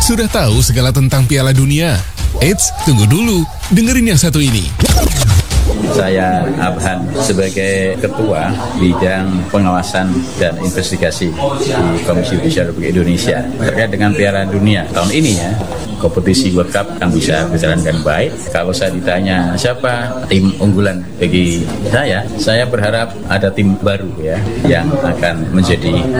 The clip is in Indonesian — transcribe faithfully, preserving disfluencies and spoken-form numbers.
Sudah tahu segala tentang Piala Dunia? Eits, tunggu dulu. Dengerin yang satu ini. Saya Abhan sebagai Ketua Bidang Pengawasan dan Investigasi di Komisi Yudisial Republik Indonesia terkait dengan Piala Dunia tahun ini ya. Kompetisi World Cup akan bisa berjalan dengan baik. Kalau saya ditanya siapa tim unggulan bagi saya, saya berharap ada tim baru ya yang akan menjadi